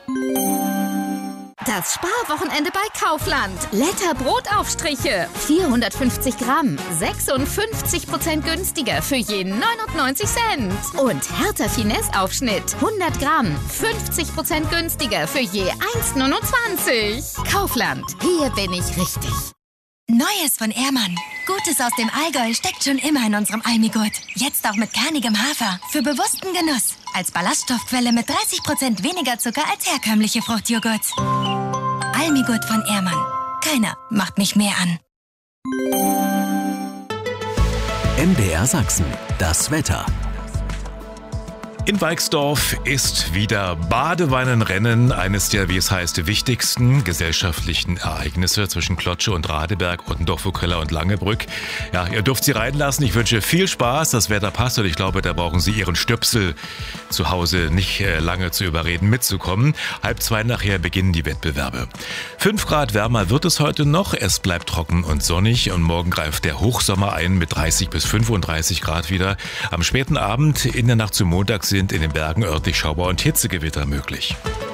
Das Sparwochenende bei Kaufland. Letter Brotaufstriche. 450 Gramm. 56% günstiger für je 99 Cent. Und Hertha Finesse Aufschnitt. 100 Gramm. 50% günstiger für je 1,29. Kaufland. Hier bin ich richtig. Neues von Ehrmann. Gutes aus dem Allgäu steckt schon immer in unserem Almigurt. Jetzt auch mit kernigem Hafer. Für bewussten Genuss. Als Ballaststoffquelle mit 30% weniger Zucker als herkömmliche Fruchtjoghurts. Almigurt von Ehrmann. Keiner macht mich mehr an. MDR Sachsen. Das Wetter. In Weixdorf ist wieder Badewannenrennen, eines der, wie es heißt, wichtigsten gesellschaftlichen Ereignisse zwischen Klotsche und Radeberg, Ottendorf-Vogtrella und Langebrück. Ja, ihr dürft sie reinlassen. Ich wünsche viel Spaß. Das Wetter passt und ich glaube, da brauchen Sie Ihren Stöpsel zu Hause nicht lange zu überreden, mitzukommen. 1:30 nachher beginnen die Wettbewerbe. 5 Grad wärmer wird es heute noch. Es bleibt trocken und sonnig und morgen greift der Hochsommer ein mit 30 bis 35 Grad wieder. Am späten Abend in der Nacht zum Montag sind in den Bergen örtlich Schauer und Hitzegewitter möglich.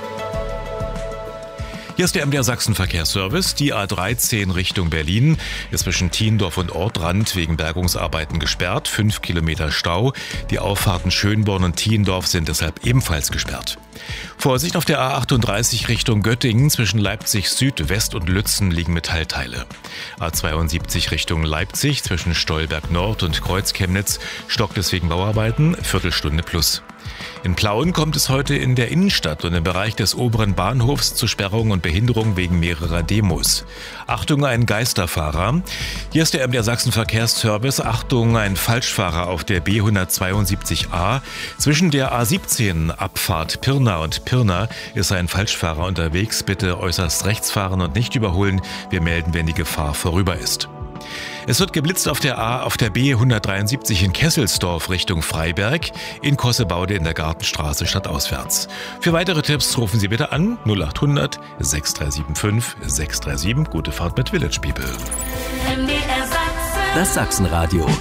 Hier ist der MDR Sachsen Verkehrsservice. Die A13 Richtung Berlin ist zwischen Thiendorf und Ortrand wegen Bergungsarbeiten gesperrt. 5 Kilometer Stau. Die Auffahrten Schönborn und Thiendorf sind deshalb ebenfalls gesperrt. Vorsicht auf der A38 Richtung Göttingen. Zwischen Leipzig Süd, West und Lützen liegen Metallteile. A72 Richtung Leipzig zwischen Stolberg Nord und Kreuz-Chemnitz stockt es wegen Bauarbeiten. Viertelstunde plus. In Plauen kommt es heute in der Innenstadt und im Bereich des oberen Bahnhofs zu Sperrungen und Behinderungen wegen mehrerer Demos. Achtung, ein Geisterfahrer. Hier ist der MDR Sachsen Verkehrsservice. Achtung, ein Falschfahrer auf der B172a. Zwischen der A17 Abfahrt Pirna und Pirna ist ein Falschfahrer unterwegs. Bitte äußerst rechts fahren und nicht überholen. Wir melden, wenn die Gefahr vorüber ist. Es wird geblitzt auf der B173 in Kesselsdorf Richtung Freiberg, in Kossebaude in der Gartenstraße stadtauswärts. Für weitere Tipps rufen Sie bitte an 0800 6375 637. Gute Fahrt mit Village People. Das Sachsenradio.